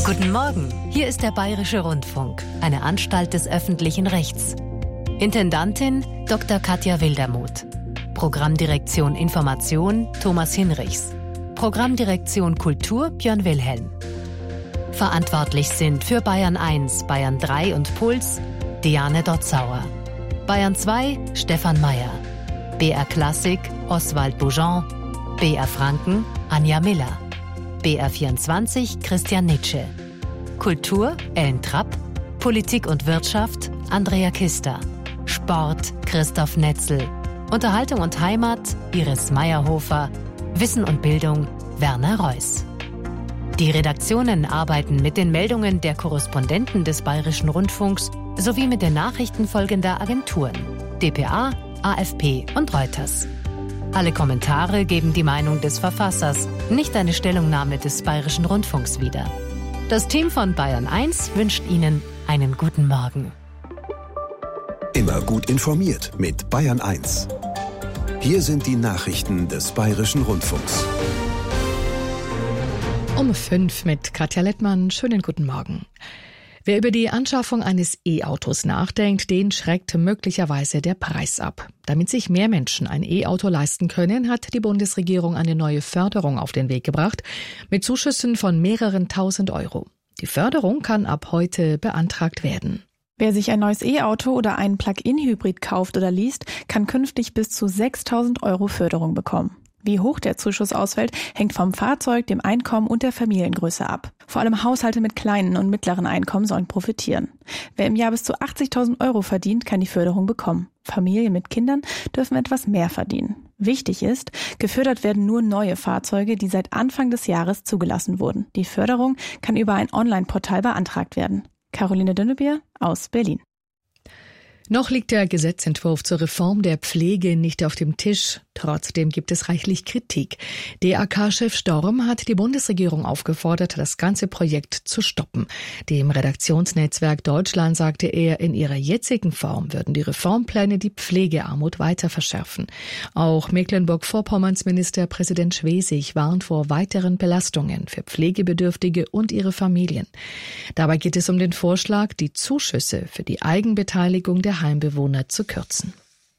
Guten Morgen, hier ist der Bayerische Rundfunk, eine Anstalt des öffentlichen Rechts. Intendantin Dr. Katja Wildermuth. Programmdirektion Information Thomas Hinrichs. Programmdirektion Kultur Björn Wilhelm. Verantwortlich sind für Bayern 1, Bayern 3 und Puls Diane Dotzauer. Bayern 2 Stefan Mayer. BR Klassik Oswald Boujon. BR Franken Anja Miller. BR24 Christian Nitsche. Kultur Ellen Trapp. Politik und Wirtschaft Andrea Kister. Sport Christoph Netzel. Unterhaltung und Heimat Iris Meyerhofer. Wissen und Bildung Werner Reuss. Die Redaktionen arbeiten mit den Meldungen der Korrespondenten des Bayerischen Rundfunks sowie mit den Nachrichten folgender Agenturen: dpa, AFP und Reuters. Alle Kommentare geben die Meinung des Verfassers, nicht eine Stellungnahme des Bayerischen Rundfunks wider. Das Team von Bayern 1 wünscht Ihnen einen guten Morgen. Immer gut informiert mit Bayern 1. Hier sind die Nachrichten des Bayerischen Rundfunks. Um 5 mit Katja Lettmann. Schönen guten Morgen. Wer über die Anschaffung eines E-Autos nachdenkt, den schreckt möglicherweise der Preis ab. Damit sich mehr Menschen ein E-Auto leisten können, hat die Bundesregierung eine neue Förderung auf den Weg gebracht, mit Zuschüssen von mehreren tausend Euro. Die Förderung kann ab heute beantragt werden. Wer sich ein neues E-Auto oder einen Plug-in-Hybrid kauft oder least, kann künftig bis zu 6.000 Euro Förderung bekommen. Wie hoch der Zuschuss ausfällt, hängt vom Fahrzeug, dem Einkommen und der Familiengröße ab. Vor allem Haushalte mit kleinen und mittleren Einkommen sollen profitieren. Wer im Jahr bis zu 80.000 Euro verdient, kann die Förderung bekommen. Familien mit Kindern dürfen etwas mehr verdienen. Wichtig ist, gefördert werden nur neue Fahrzeuge, die seit Anfang des Jahres zugelassen wurden. Die Förderung kann über ein Online-Portal beantragt werden. Caroline Dünnebier aus Berlin. Noch liegt der Gesetzentwurf zur Reform der Pflege nicht auf dem Tisch. Trotzdem gibt es reichlich Kritik. DAK-Chef Storm hat die Bundesregierung aufgefordert, das ganze Projekt zu stoppen. Dem Redaktionsnetzwerk Deutschland sagte er, in ihrer jetzigen Form würden die Reformpläne die Pflegearmut weiter verschärfen. Auch Mecklenburg-Vorpommerns Ministerpräsident Schwesig warnt vor weiteren Belastungen für Pflegebedürftige und ihre Familien. Dabei geht es um den Vorschlag, die Zuschüsse für die Eigenbeteiligung der Heimbewohner zu kürzen.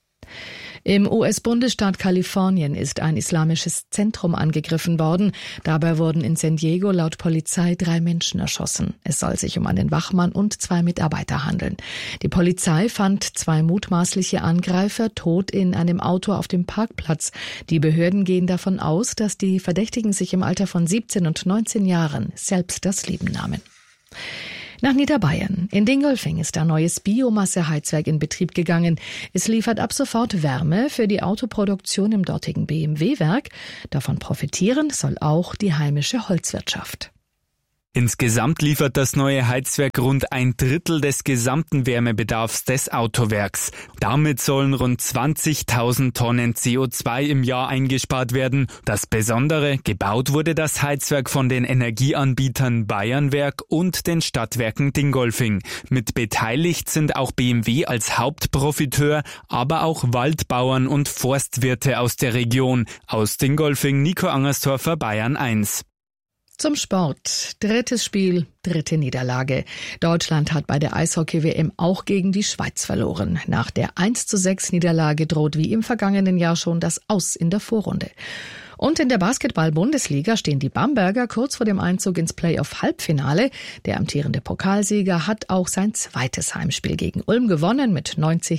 Im US-Bundesstaat Kalifornien ist ein islamisches Zentrum angegriffen worden. Dabei wurden in San Diego laut Polizei 3 Menschen erschossen. Es soll sich um einen Wachmann und 2 Mitarbeiter handeln. Die Polizei fand 2 mutmaßliche Angreifer tot in einem Auto auf dem Parkplatz. Die Behörden gehen davon aus, dass die Verdächtigen sich im Alter von 17 und 19 Jahren selbst das Leben nahmen. Nach Niederbayern. In Dingolfing ist ein neues Biomasseheizwerk in Betrieb gegangen. Es liefert ab sofort Wärme für die Autoproduktion im dortigen BMW-Werk. Davon profitieren soll auch die heimische Holzwirtschaft. Insgesamt liefert das neue Heizwerk rund 1/3 des gesamten Wärmebedarfs des Autowerks. Damit sollen rund 20.000 Tonnen CO2 im Jahr eingespart werden. Das Besondere, gebaut wurde das Heizwerk von den Energieanbietern Bayernwerk und den Stadtwerken Dingolfing. Mit beteiligt sind auch BMW als Hauptprofiteur, aber auch Waldbauern und Forstwirte aus der Region. Aus Dingolfing, Nico Angersdorfer, Bayern 1. Zum Sport. 3. Spiel, 3. Niederlage. Deutschland hat bei der Eishockey-WM auch gegen die Schweiz verloren. Nach der 1:6 Niederlage droht wie im vergangenen Jahr schon das Aus in der Vorrunde. Und in der Basketball-Bundesliga stehen die Bamberger kurz vor dem Einzug ins Playoff-Halbfinale. Der amtierende Pokalsieger hat auch sein zweites Heimspiel gegen Ulm gewonnen mit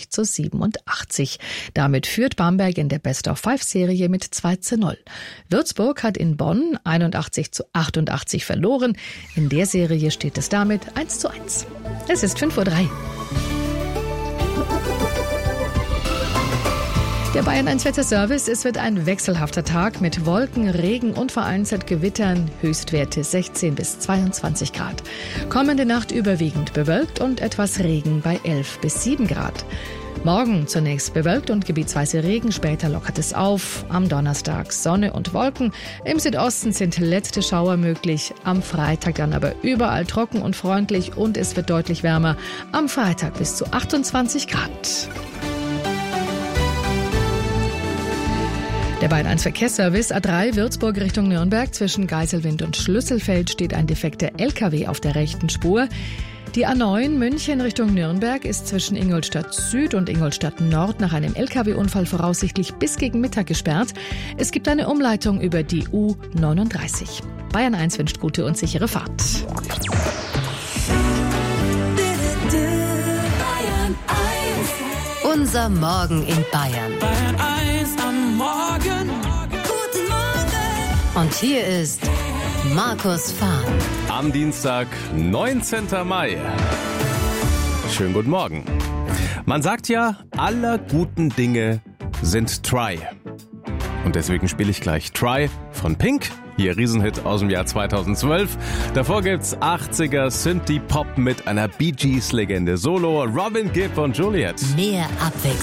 90:87. Damit führt Bamberg in der Best-of-5-Serie mit 2:0. Würzburg hat in Bonn 81:88 verloren. In der Serie steht es damit 1:1. Es ist 5:03 Uhr. Der Bayern 1 Wetterservice, es wird ein wechselhafter Tag mit Wolken, Regen und vereinzelt Gewittern, Höchstwerte 16 bis 22 Grad. Kommende Nacht überwiegend bewölkt und etwas Regen bei 11 bis 7 Grad. Morgen zunächst bewölkt und gebietsweise Regen, später lockert es auf. Am Donnerstag Sonne und Wolken. Im Südosten sind letzte Schauer möglich. Am Freitag dann aber überall trocken und freundlich und es wird deutlich wärmer. Am Freitag bis zu 28 Grad. Der Bayern 1 Verkehrsservice A3 Würzburg Richtung Nürnberg. Zwischen Geiselwind und Schlüsselfeld steht ein defekter LKW auf der rechten Spur. Die A9 München Richtung Nürnberg ist zwischen Ingolstadt Süd und Ingolstadt Nord nach einem LKW-Unfall voraussichtlich bis gegen Mittag gesperrt. Es gibt eine Umleitung über die U39. Bayern 1 wünscht gute und sichere Fahrt. Unser Morgen in Bayern. Bayern 1 am Morgen. Guten Morgen. Und hier ist Markus Fahn. Am Dienstag, 19. Mai. Schönen guten Morgen. Man sagt ja, aller guten Dinge sind Try. Und deswegen spiele ich gleich Try von Pink. Hier Riesenhit aus dem Jahr 2012. Davor gibt's 80er Synthie-Pop mit einer Bee Gees-Legende Solo, Robin Gibb und Juliet. Mehr Abwechslung.